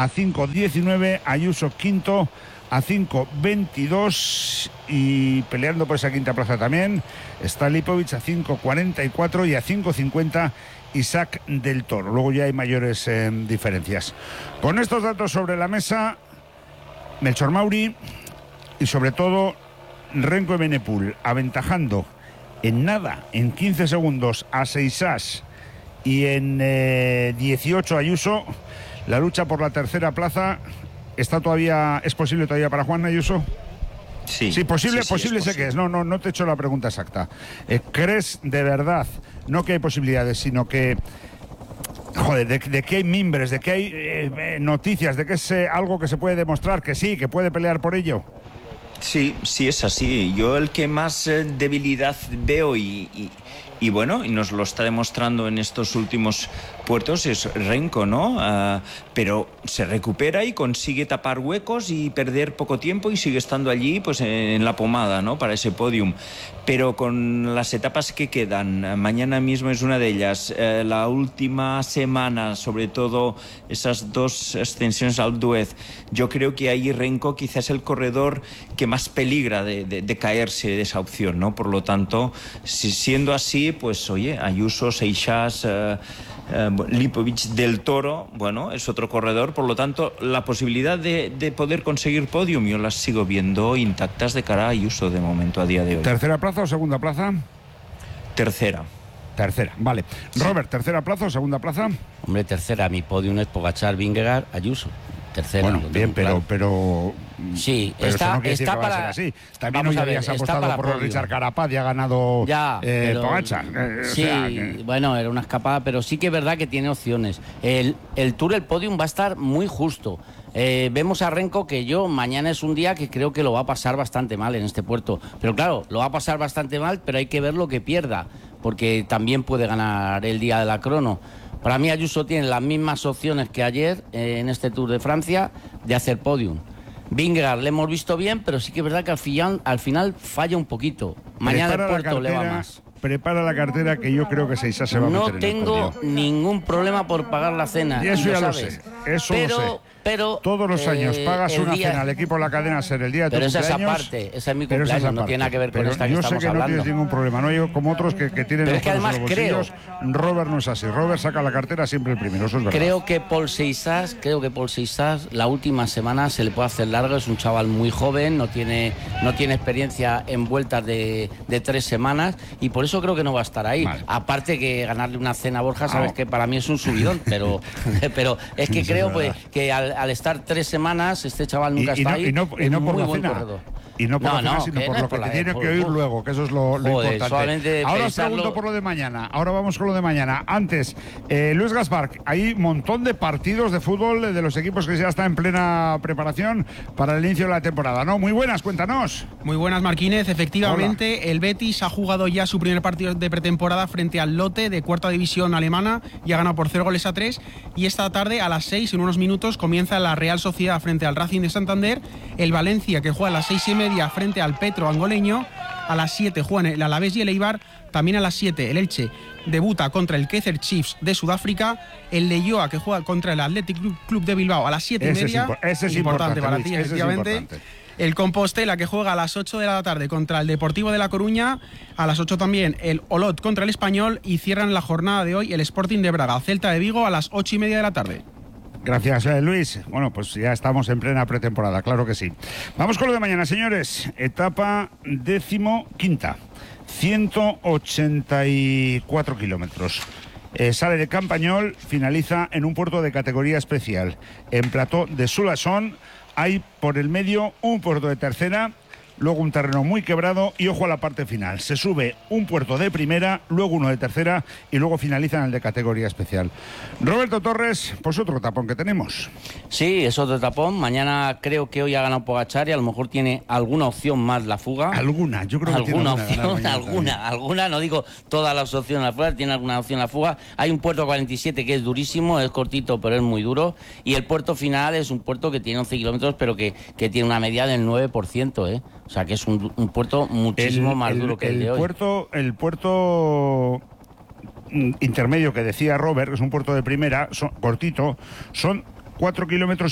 a 5.19, Ayuso quinto a 5.22 y peleando por esa quinta plaza también está Lipovic a 5.44 y a 5.50 Isaac del Toro. Luego ya hay mayores diferencias. Con estos datos sobre la mesa, Melchor Mauri y sobre todo Renko Evenepoel aventajando en nada, en 15 segundos a Seixas y en 18 Ayuso. La lucha por la tercera plaza está todavía, ¿es posible todavía para Juan Ayuso? Sí, posible, sí, posible sé que es. No te he hecho la pregunta exacta. ¿Crees de verdad, no que hay posibilidades, sino que, joder, de que hay mimbres, de que hay noticias, de que es algo que se puede demostrar, que sí, que puede pelear por ello? Sí, es así. Yo el que más debilidad veo y bueno, y nos lo está demostrando en estos últimos puertos es Renko, ¿no? Pero se recupera y consigue tapar huecos y perder poco tiempo y sigue estando allí pues en la pomada, ¿no? Para ese podium. Pero con las etapas que quedan, mañana mismo es una de ellas, la última semana, sobre todo esas dos ascensiones al Duez, yo creo que ahí Renko quizás es el corredor que más peligra de caerse de esa opción, ¿no? Por lo tanto, siendo así, pues oye, Ayuso, Seixas, Lipovic, del Toro, bueno, es otro corredor, por lo tanto la posibilidad de poder conseguir podium yo las sigo viendo intactas de cara a Ayuso de momento a día de hoy. ¿Tercera plaza o segunda plaza? Tercera, vale. Robert, ¿tercera plaza o segunda plaza? Hombre, tercera, mi podium es Pogačar, Vingegaard, Ayuso. Tercera. Bueno, bien, pero sí, pero está, eso no quiere decir está que va para. a ser así. También hoy habías apostado por Richard Carapaz y ha ganado Pogačar. Sí, bueno, era una escapada, pero sí que es verdad que tiene opciones. El Tour, el podium va a estar muy justo. Vemos a Renko, que yo mañana es un día que creo que lo va a pasar bastante mal en este puerto. Pero claro, lo va a pasar bastante mal, pero hay que ver lo que pierda, porque también puede ganar el día de la crono. Para mí Ayuso tiene las mismas opciones que ayer en este Tour de Francia de hacer podium. Vingegaard le hemos visto bien, pero sí que es verdad que al final falla un poquito. Mañana el puerto le va más. Prepara la cartera, que yo creo que Seixas se va a meter en el podio. No tengo ningún problema por pagar la cena. Y eso ya lo sé, eso lo sé. Pero todos los años pagas una cena al equipo La Cadena Ser el día de tu cumpleaños. Pero esa es aparte, esa es mi cumpleaños, no tiene nada que ver con esta que estamos hablando. Yo sé que no tienes ningún problema, no yo como otros que tienen los además bolsillos. Robert no es así, Robert saca la cartera siempre el primero, eso es verdad. Creo que Paul Seixas la última semana se le puede hacer largo, es un chaval muy joven, no tiene experiencia en vueltas de 3 semanas y por eso creo que no va a estar ahí. Vale. Aparte que ganarle una cena a Borja, sabes que para mí es un subidón, pero es que creo pues, que al estar 3 semanas, este chaval nunca está ahí. Y no por la cena. Corredor. Y no por la cena, sino por lo que te tiene que oír luego, que eso es lo importante. Ahora os pregunto por lo de mañana. Ahora vamos con lo de mañana. Antes, Luis Gaspar, hay un montón de partidos de fútbol de los equipos que ya están en plena preparación para el inicio de la temporada, ¿no? Muy buenas, cuéntanos. Muy buenas, Marquínez. Efectivamente, hola. El Betis ha jugado ya su primer partido de pretemporada frente al Lotte de cuarta división alemana y ha ganado por 0-3. Y esta tarde, a las 6, en unos minutos, comienza la Real Sociedad frente al Racing de Santander. El Valencia, que juega a las 6:30 frente al Petro angoleño. A las 7 juegan el Alavés y el Eibar. También a las 7 el Elche debuta contra el Kaizer Chiefs de Sudáfrica. El Leioa, que juega contra el Athletic Club de Bilbao a las 7:30. Ese es importante para ti, efectivamente. El Compostela, que juega a las 8 de la tarde contra el Deportivo de La Coruña. A las 8 también el Olot contra el Español. Y cierran la jornada de hoy el Sporting de Braga, Celta de Vigo, a las 8:30 de la tarde. Gracias, Luis. Bueno, pues ya estamos en plena pretemporada, claro que sí. Vamos con lo de mañana, señores. Etapa 15ª, 184 kilómetros. Sale de Campañol, finaliza en un puerto de categoría especial. En Plató de Soulassón hay por el medio un puerto de tercera, luego un terreno muy quebrado y ojo a la parte final. Se sube un puerto de primera, luego uno de tercera y luego finaliza en el de categoría especial. Roberto Torres, pues otro tapón que tenemos. Sí, es otro tapón. Mañana creo que hoy ha ganado Pogačar y a lo mejor tiene alguna opción más la fuga. Alguna, yo creo que tiene alguna, no digo todas las opciones a la fuga, tiene alguna opción a la fuga. Hay un puerto 47 que es durísimo, es cortito pero es muy duro. Y el puerto final es un puerto que tiene 11 kilómetros pero que tiene una media del 9%, O sea, que es un puerto muchísimo más duro que el de hoy. El puerto intermedio que decía Robert, que es un puerto de primera, cortito, son 4 kilómetros